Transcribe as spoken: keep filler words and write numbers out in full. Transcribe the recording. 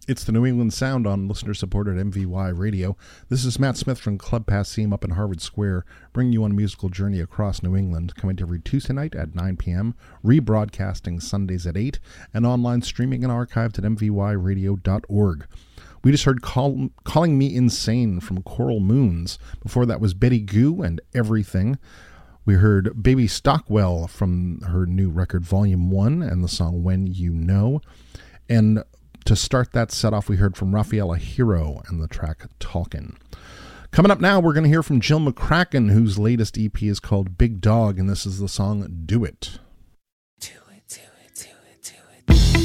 It's the New England Sound on listener-supported M V Y Radio. This is Matt Smith from Club Passim up in Harvard Square, bringing you on a musical journey across New England, coming to every Tuesday night at nine p.m., rebroadcasting Sundays at eight, and online streaming and archived at m v y radio dot org. We just heard Call, Calling Me Insane from Coral Moons. Before that was Betty Goo and Everything. We heard Baby Stockwell from her new record Volume one and the song When You Know. And to start that set off, we heard from Rafaela Hero and the track Talkin'. Coming up now, we're going to hear from Jill McCracken, whose latest E P is called Big Dog, and this is the song Do It.